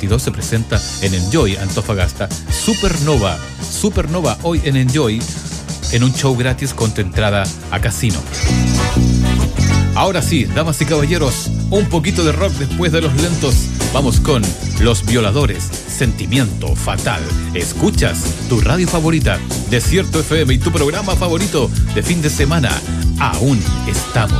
22 se presenta en Enjoy Antofagasta Supernova hoy en Enjoy, en un show gratis con tu entrada a casino. Ahora sí, damas y caballeros, un poquito de rock después de los lentos. Vamos con Los Violadores, Sentimiento Fatal. Escuchas tu radio favorita, Desierto FM, y tu programa favorito de fin de semana. Aún estamos